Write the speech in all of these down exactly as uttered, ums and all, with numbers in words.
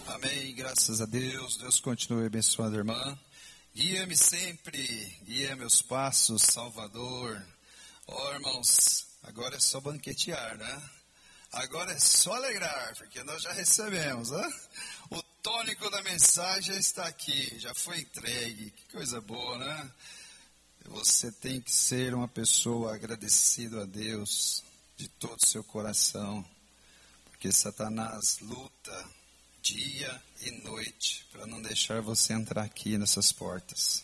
Amém, graças a Deus. Deus continue abençoando a irmã. Guia-me sempre, guia meus passos, Salvador. Ó, oh, irmãos, agora é só banquetear, né? Agora é só alegrar, porque nós já recebemos, né? O tônico da mensagem está aqui, já foi entregue. Que coisa boa, né? Você tem que ser uma pessoa agradecida a Deus de todo o seu coração, porque Satanás luta dia e noite para não deixar você entrar aqui nessas portas.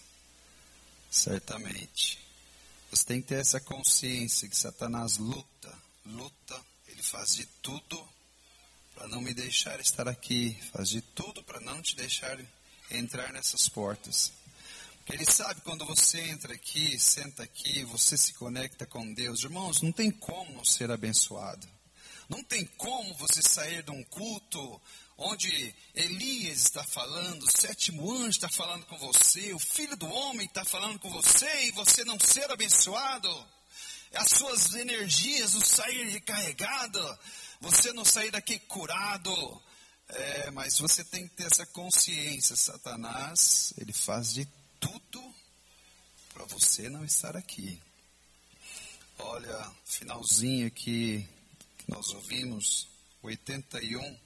Certamente. Você tem que ter essa consciência que Satanás luta, luta, ele faz de tudo para não me deixar estar aqui, faz de tudo para não te deixar entrar nessas portas. Porque ele sabe quando você entra aqui, senta aqui, você se conecta com Deus. Irmãos, não tem como não ser abençoado. Não tem como você sair de um culto onde Elias está falando, o sétimo anjo está falando com você, o Filho do Homem está falando com você e você não ser abençoado. As suas energias não sair recarregado, você não sair daqui curado. É, mas você tem que ter essa consciência. Satanás, ele faz de tudo para você não estar aqui. Olha, finalzinho aqui que nós ouvimos, oitenta e um,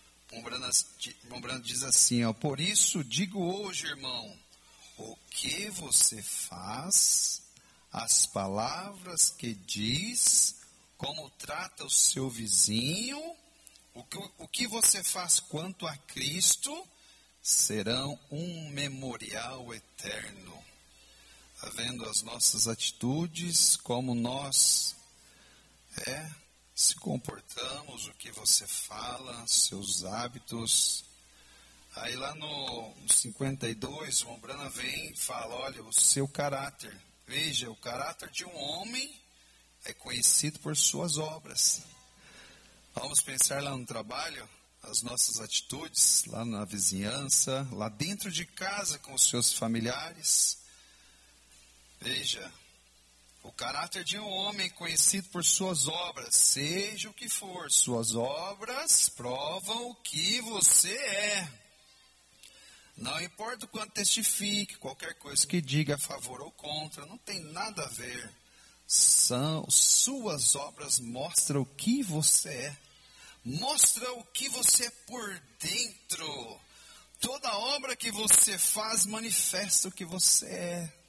irmão Brando diz assim, ó, por isso digo hoje, irmão, o que você faz, as palavras que diz, como trata o seu vizinho, o que, o que você faz quanto a Cristo, serão um memorial eterno. Está vendo as nossas atitudes, como nós é, se comportamos, o que você fala, seus hábitos. Aí lá no, no cinquenta e dois, o Ombrana vem e fala, olha, o seu caráter. Veja, o caráter de um homem é conhecido por suas obras. Vamos pensar lá no trabalho, as nossas atitudes, lá na vizinhança, lá dentro de casa com os seus familiares. Veja, o caráter de um homem conhecido por suas obras, seja o que for, suas obras provam o que você é. Não importa o quanto testifique, qualquer coisa que diga a favor ou contra, não tem nada a ver. São, suas obras mostram o que você é. Mostra o que você é por dentro. Toda obra que você faz manifesta o que você é.